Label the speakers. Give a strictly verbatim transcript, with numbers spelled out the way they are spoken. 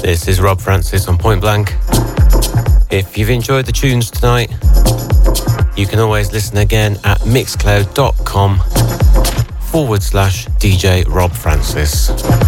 Speaker 1: This is Rob Francis on Point Blank. If you've enjoyed the tunes tonight, you can always listen again at mixcloud.com forward slash DJ Rob Francis.